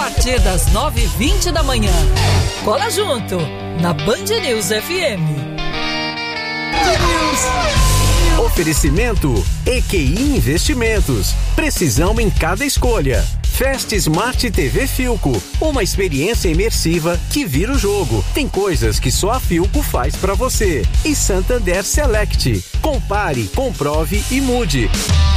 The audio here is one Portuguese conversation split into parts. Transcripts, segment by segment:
partir das 9h20 da manhã. Cola junto, na Band News FM. Oferecimento EQI Investimentos. Precisão em cada escolha. Fast Smart TV Philco, uma experiência imersiva que vira o jogo. Tem coisas que só a Philco faz pra você. E Santander Select. Compare, comprove e mude.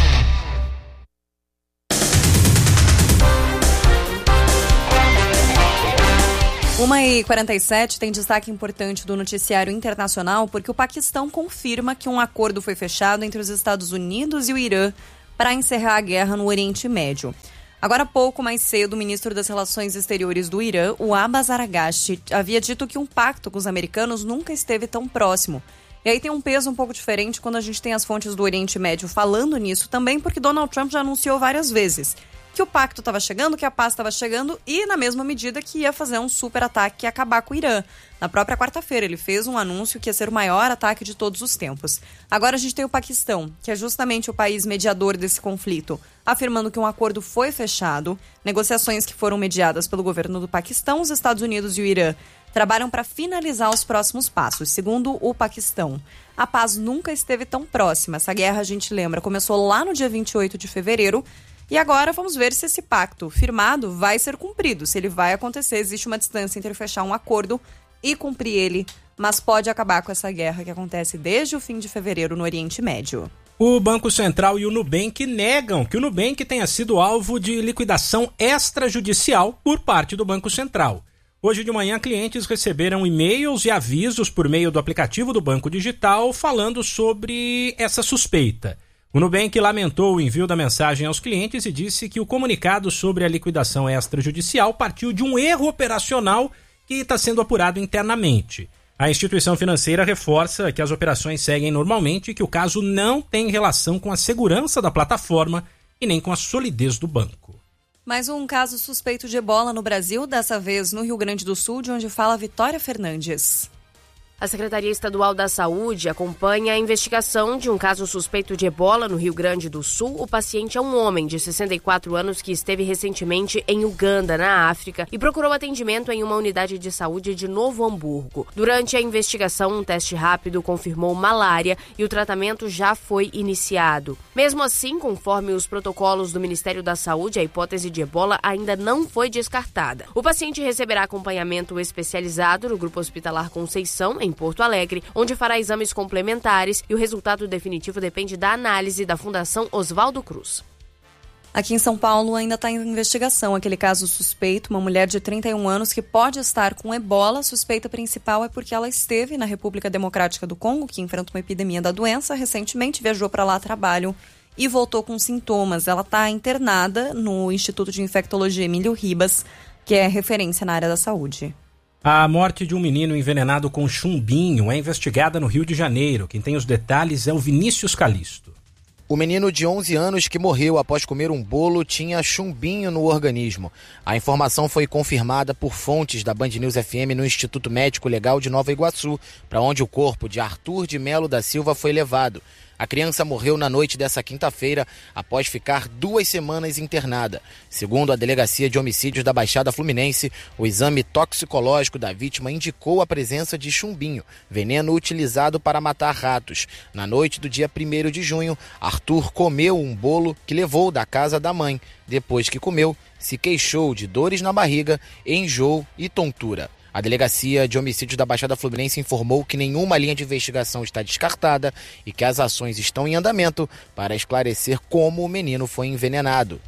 1h47 tem destaque importante do noticiário internacional porque o Paquistão confirma que um acordo foi fechado entre os Estados Unidos e o Irã para encerrar a guerra no Oriente Médio. Agora há pouco mais cedo, o ministro das Relações Exteriores do Irã, o Abbas Araghchi, havia dito que um pacto com os americanos nunca esteve tão próximo. E aí tem um peso um pouco diferente quando a gente tem as fontes do Oriente Médio falando nisso também, porque Donald Trump já anunciou várias vezes que o pacto estava chegando, que a paz estava chegando e na mesma medida que ia fazer um super ataque e acabar com o Irã. Na própria quarta-feira ele fez um anúncio que ia ser o maior ataque de todos os tempos. Agora a gente tem o Paquistão, que é justamente o país mediador desse conflito, afirmando que um acordo foi fechado, negociações que foram mediadas pelo governo do Paquistão, os Estados Unidos e o Irã trabalham para finalizar os próximos passos. Segundo o Paquistão, a paz nunca esteve tão próxima. Essa guerra, a gente lembra, começou lá no dia 28 de fevereiro, e agora vamos ver se esse pacto firmado vai ser cumprido, se ele vai acontecer. Existe uma distância entre fechar um acordo e cumprir ele, mas pode acabar com essa guerra que acontece desde o fim de fevereiro no Oriente Médio. O Banco Central e o Nubank negam que o Nubank tenha sido alvo de liquidação extrajudicial por parte do Banco Central. Hoje de manhã, clientes receberam e-mails e avisos por meio do aplicativo do Banco Digital falando sobre essa suspeita. O Nubank lamentou o envio da mensagem aos clientes e disse que o comunicado sobre a liquidação extrajudicial partiu de um erro operacional que está sendo apurado internamente. A instituição financeira reforça que as operações seguem normalmente e que o caso não tem relação com a segurança da plataforma e nem com a solidez do banco. Mais um caso suspeito de ebola no Brasil, dessa vez no Rio Grande do Sul, de onde fala Vitória Fernandes. A Secretaria Estadual da Saúde acompanha a investigação de um caso suspeito de ebola no Rio Grande do Sul. O paciente é um homem de 64 anos que esteve recentemente em Uganda, na África, e procurou atendimento em uma unidade de saúde de Novo Hamburgo. Durante a investigação, um teste rápido confirmou malária e o tratamento já foi iniciado. Mesmo assim, conforme os protocolos do Ministério da Saúde, a hipótese de ebola ainda não foi descartada. O paciente receberá acompanhamento especializado no Grupo Hospitalar Conceição, em Porto Alegre, onde fará exames complementares e o resultado definitivo depende da análise da Fundação Oswaldo Cruz. Aqui em São Paulo ainda está em investigação aquele caso suspeito, uma mulher de 31 anos que pode estar com ebola. A suspeita principal é porque ela esteve na República Democrática do Congo, que enfrenta uma epidemia da doença, recentemente viajou para lá a trabalho e voltou com sintomas. Ela está internada no Instituto de Infectologia Emílio Ribas, que é referência na área da saúde. A morte de um menino envenenado com chumbinho é investigada no Rio de Janeiro. Quem tem os detalhes é o Vinícius Calisto. O menino de 11 anos que morreu após comer um bolo tinha chumbinho no organismo. A informação foi confirmada por fontes da Band News FM no Instituto Médico Legal de Nova Iguaçu, para onde o corpo de Arthur de Melo da Silva foi levado. A criança morreu na noite dessa quinta-feira após ficar 2 semanas internada. Segundo a Delegacia de Homicídios da Baixada Fluminense, o exame toxicológico da vítima indicou a presença de chumbinho, veneno utilizado para matar ratos. Na noite do dia 1º de junho, Arthur comeu um bolo que levou da casa da mãe. Depois que comeu, se queixou de dores na barriga, enjoo e tontura. A Delegacia de Homicídios da Baixada Fluminense informou que nenhuma linha de investigação está descartada e que as ações estão em andamento para esclarecer como o menino foi envenenado.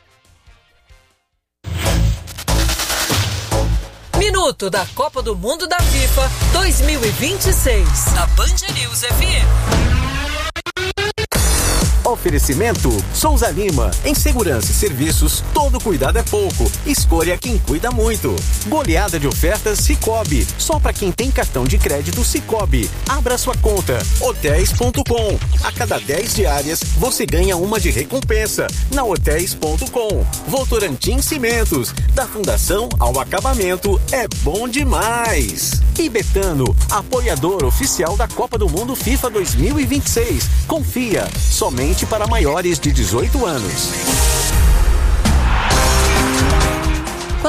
Minuto da Copa do Mundo da FIFA 2026, na Band News FM. Oferecimento Souza Lima. Em segurança e serviços, todo cuidado é pouco. Escolha quem cuida muito. Goleada de ofertas Sicoob. Só para quem tem cartão de crédito Sicoob. Abra sua conta. Hotéis.com. A cada 10 diárias, você ganha uma de recompensa. Na Hotéis.com. Votorantim Cimentos. Da fundação ao acabamento, é bom demais. E Betano, apoiador oficial da Copa do Mundo FIFA 2026. Confia. Somente para maiores de 18 anos.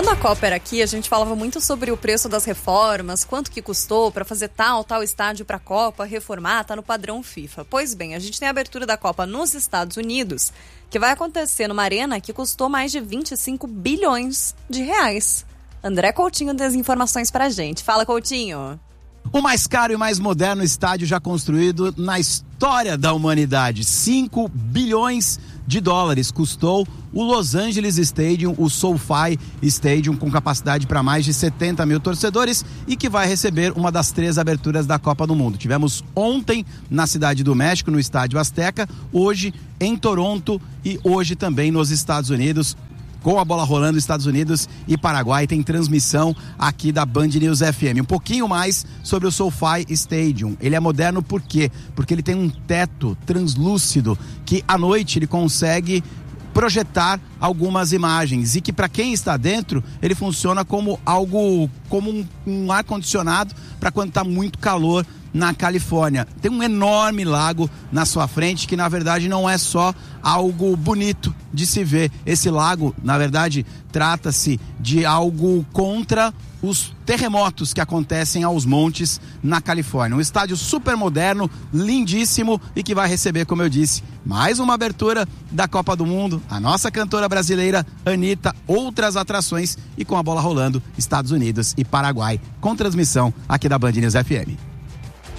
Quando a Copa era aqui, a gente falava muito sobre o preço das reformas, quanto que custou para fazer tal estádio para a Copa, reformar, tá no padrão FIFA. Pois bem, a gente tem a abertura da Copa nos Estados Unidos, que vai acontecer numa arena que custou mais de 25 bilhões de reais. André Coutinho tem as informações pra gente. Fala, Coutinho. O mais caro e mais moderno estádio já construído na história da humanidade. 5 bilhões de dólares custou o Los Angeles Stadium, o SoFi Stadium, com capacidade para mais de 70 mil torcedores e que vai receber uma das 3 aberturas da Copa do Mundo. Tivemos ontem na Cidade do México, no Estádio Azteca, hoje em Toronto e hoje também nos Estados Unidos. Com a bola rolando, Estados Unidos e Paraguai, tem transmissão aqui da Band News FM. Um pouquinho mais sobre o SoFi Stadium. Ele é moderno por quê? Porque ele tem um teto translúcido que à noite ele consegue projetar algumas imagens e que para quem está dentro ele funciona como um ar-condicionado para quando está muito calor na Califórnia. Tem um enorme lago na sua frente que na verdade não é só algo bonito de se ver. Esse lago, na verdade, trata-se de algo contra os terremotos que acontecem aos montes na Califórnia. Um estádio super moderno, lindíssimo e que vai receber, como eu disse, mais uma abertura da Copa do Mundo, a nossa cantora brasileira Anitta, outras atrações e com a bola rolando, Estados Unidos e Paraguai, com transmissão aqui da Band News FM.